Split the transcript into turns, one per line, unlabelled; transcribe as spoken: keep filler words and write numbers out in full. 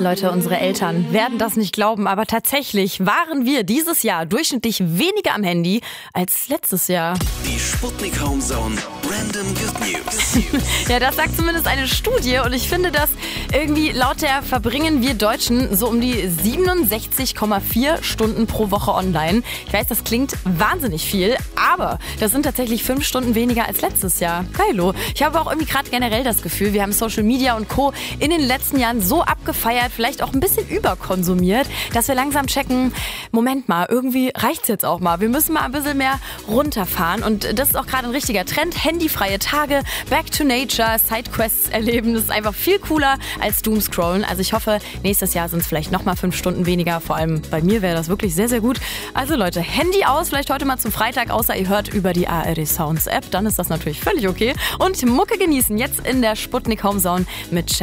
Leute, unsere Eltern werden das nicht glauben, aber tatsächlich waren wir dieses Jahr durchschnittlich weniger am Handy als letztes Jahr.
Die Sputnik Homezone Random Good News.
Ja, das sagt zumindest eine Studie und ich finde das irgendwie, laut der verbringen wir Deutschen so um die siebenundsechzig Komma vier Stunden pro Woche online. Ich weiß, das klingt wahnsinnig viel, aber das sind tatsächlich fünf Stunden weniger als letztes Jahr. Geilo. Ich habe auch irgendwie gerade generell das Gefühl, wir haben Social Media und Co. in den letzten Jahren so abgefeiert, vielleicht auch ein bisschen überkonsumiert, dass wir langsam checken, Moment mal, irgendwie reicht's jetzt auch mal. Wir müssen mal ein bisschen mehr runterfahren und das ist auch gerade ein richtiger Trend. Handyfreie Tage, Back to Nature, Sidequests erleben, das ist einfach viel cooler als Doomscrollen. Also ich hoffe, nächstes Jahr sind es vielleicht nochmal fünf Stunden weniger. Vor allem bei mir wäre das wirklich sehr, sehr gut. Also Leute, Handy aus, vielleicht heute mal zum Freitag, außer ihr hört über die A R D Sounds App, dann ist das natürlich völlig okay. Und Mucke genießen, jetzt in der Sputnik Homezone mit Check.